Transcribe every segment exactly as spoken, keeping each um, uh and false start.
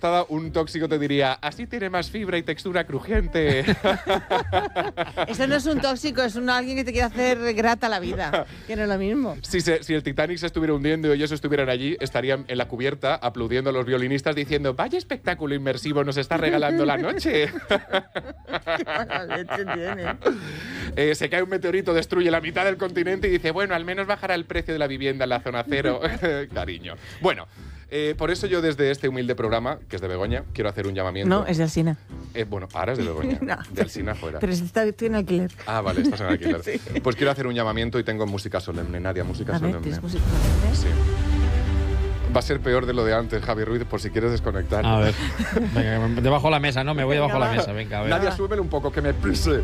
tostada, un tóxico te diría, así tiene más fibra y textura crujiente. Eso no es un tóxico, es un alguien que te quiere hacer grata la vida, que no es lo mismo. Si, se, si el Titanic se estuviera hundiendo y ellos estuvieran allí, estarían en la cubierta aplaudiendo a los violinistas diciendo, vaya espectáculo inmersivo nos está regalando la noche. Qué mala leche tiene. Eh, se cae un meteorito, destruye la mitad del continente y dice, bueno, al menos bajará el precio de la vivienda en la zona cero. Cariño. Bueno, eh, por eso yo desde este humilde programa, que es de Begoña, quiero hacer un llamamiento. No, es de Alsina. Eh, bueno, ahora es de Begoña. No, de Alsina fuera. Pero está, estoy en alquiler. Ah, vale, estás en alquiler. Sí. Pues quiero hacer un llamamiento y tengo música solemne. Nadia, música A ver, solemne. ¿tienes música solemne? Sí. Va a ser peor de lo de antes, Javi Ruiz, por si quieres desconectar. A ver, venga, debajo de la mesa, ¿no? Me voy debajo de la mesa, venga, a ver. Nadia, súbele un poco, que me pise.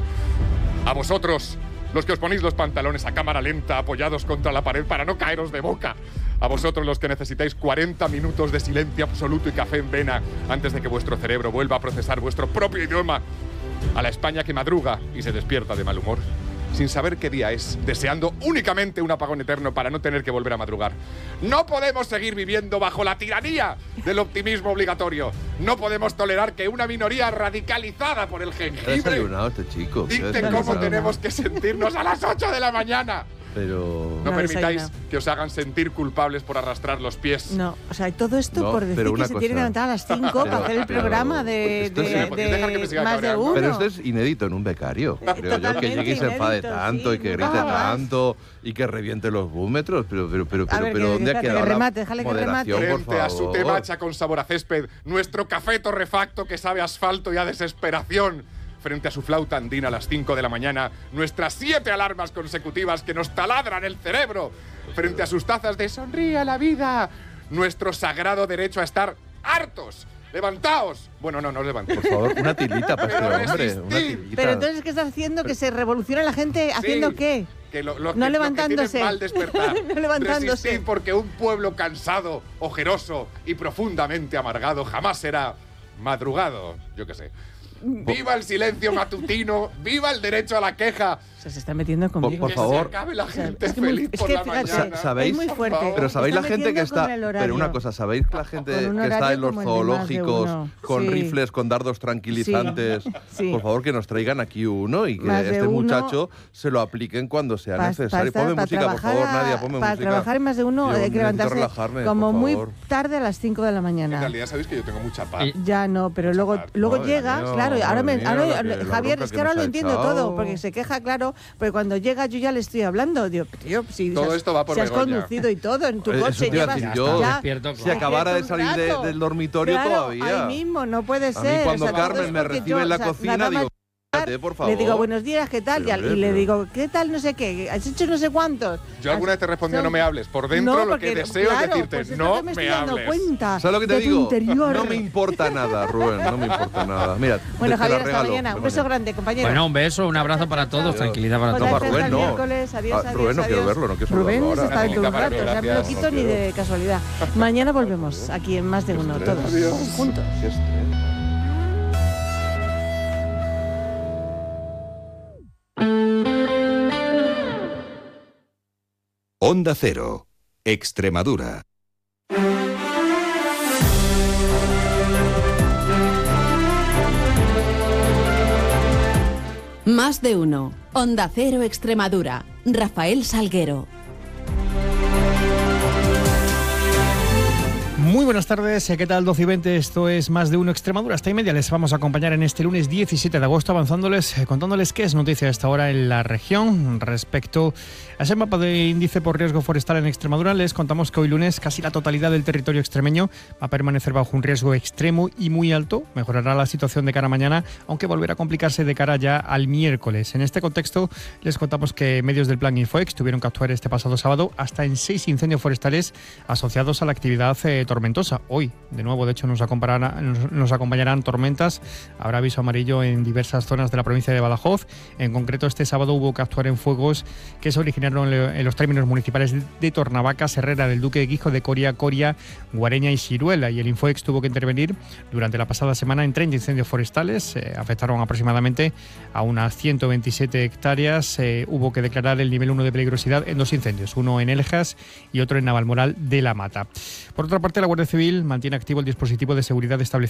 A vosotros, los que os ponéis los pantalones a cámara lenta, apoyados contra la pared para no caeros de boca. A vosotros, los que necesitáis cuarenta minutos de silencio absoluto y café en vena antes de que vuestro cerebro vuelva a procesar vuestro propio idioma. A la España que madruga y se despierta de mal humor, sin saber qué día es, deseando únicamente un apagón eterno para no tener que volver a madrugar. No podemos seguir viviendo bajo la tiranía del optimismo obligatorio. No podemos tolerar que una minoría radicalizada por el jengibre este chico. dicte cómo tenemos que sentirnos a las ocho de la mañana. Pero no No permitáis desayuna. que os hagan sentir culpables por arrastrar los pies. No, o sea, todo esto No, por decir pero que una se cosa. tiene que levantar a las cinco para hacer el pero- programa de, esto de, sí, de, ¿podéis dejar que me siga más de cabreando? uno. Pero esto es inédito en un becario, creo yo, que Totalmente llegue y se enfade inédito, tanto sí, y que grite nunca más. tanto y que reviente los búmetros, pero pero pero A pero, ver, pero que- ¿dónde que- ha que quedado remate, la déjale que moderación, remate. por Frente a su favor? temacha con sabor a césped, nuestro café torrefacto que sabe a asfalto y a desesperación. Frente a su flauta andina a las cinco de la mañana, nuestras siete alarmas consecutivas que nos taladran el cerebro. Frente a sus tazas de sonríe a la vida, nuestro sagrado derecho a estar hartos. ¡Levantaos! Bueno, no, no os levantéis. Por favor, una tilita para Pero este hombre, una resistir. tilita. Pero entonces, ¿qué estás haciendo? ¿Que se revolucione la gente haciendo Sí, qué? Que lo, lo No que, levantándose. Lo que tiene mal despertar. No levantándose. Resistir porque un pueblo cansado, ojeroso y profundamente amargado jamás será madrugado. Yo qué sé. ¡Viva el silencio matutino! ¡Viva el derecho a la queja! O sea, se está metiendo conmigo. Por que favor. se acabe la O sea, gente es que muy- feliz es por que la fíjate, mañana. ¿Sabéis? es muy fuerte. Por favor. Pero sabéis Está la gente que metiendo está. con el horario. Pero una cosa, ¿sabéis la gente Con un que está horario en los como el de más de zoológicos uno. con Sí. rifles, con dardos tranquilizantes? Sí. Por favor, que nos traigan aquí uno y que Más de este uno. muchacho se lo apliquen cuando sea Pa- necesario. pa- Ponme para música, por trabajar favor, a- Nadia, ponme para música. trabajar en más de uno Yo hay que necesito levantarse relajarme, como por muy favor. tarde a las cinco de la En mañana. realidad sabéis que yo tengo mucha paz. Y- Ya no, pero luego, Madre luego mía, llegas, claro, y ahora, me, madre ahora- mía, la que- la Javier, bronca es que que ahora nos lo ha entiendo echado. todo, porque se queja, claro, porque cuando llega yo ya le estoy hablando, digo, tío, si Todo has, esto va por si has Begoña. conducido y todo en tu Eh, eso coche, te iba a llevas decir Ya yo. está ya- despierto, Si claro. acabara de Despierta un salir de- rato. del dormitorio Claro, todavía. ahí mismo, no puede A ser. mí cuando o sea, todo Carmen es me porque recibe yo, en la o sea, cocina, nada más digo, "Cállate, por favor". le digo, buenos días, ¿qué tal? Pero, y, hombre, y le pero- digo, ¿qué tal? No sé qué, ¿has hecho no sé cuántos? Yo alguna vez te respondió Son- no me hables. Por dentro No, lo que porque, deseo claro, es decirte pues es no lo que me me estoy dando hables. cuenta ¿Sabes lo que te de tu digo? interior. No me importa nada, Rubén, no me importa nada. Mira, Bueno, te, te Javier, la hasta regalo, mañana. Un Begoña. beso grande, compañero. Bueno, un beso, un abrazo para todos, Adiós. tranquilidad para Pues No, todos. para hasta Rubén el no. miércoles, adiós, Ah, Rubén no adiós, quiero adiós. verlo, no quiero saludarlo Rubén ahora. está dentro de un Gracias, rato, o sea, no lo gracias. quito ni de casualidad. Mañana volvemos aquí en Más de Uno, estrés. todos Adiós. juntos. Qué estrés. Onda Cero, Extremadura. Más de Uno. Onda Cero Extremadura. Rafael Salguero. Muy buenas tardes, ¿qué tal? doce y veinte, esto es Más de Uno Extremadura. Hasta y media les vamos a acompañar en este lunes diecisiete de agosto, avanzándoles, eh, contándoles qué es noticia a esta hora en la región. Respecto a ese mapa de índice por riesgo forestal en Extremadura, les contamos que hoy lunes casi la totalidad del territorio extremeño va a permanecer bajo un riesgo extremo y muy alto. Mejorará la situación de cara a mañana, aunque volverá a complicarse de cara ya al miércoles. En este contexto, les contamos que medios del Plan Infoex tuvieron que actuar este pasado sábado hasta en seis incendios forestales asociados a la actividad eh, tormentosa. Hoy, de nuevo, de hecho, nos acompañarán, nos, nos acompañarán tormentas. Habrá aviso amarillo en diversas zonas de la provincia de Badajoz. En concreto, este sábado hubo que actuar en fuegos que se originaron en los términos municipales de Tornavacas, Herrera del Duque, Guijo de Coria, Coria, Guareña y Siruela. Y el Infoex tuvo que intervenir durante la pasada semana en treinta incendios forestales. Eh, afectaron aproximadamente a unas ciento veintisiete hectáreas. Eh, hubo que declarar el nivel uno de peligrosidad en dos incendios, uno en Eljas y otro en Navalmoral de la Mata. Por otra parte, la Guardia Civil mantiene activo el dispositivo de seguridad establecido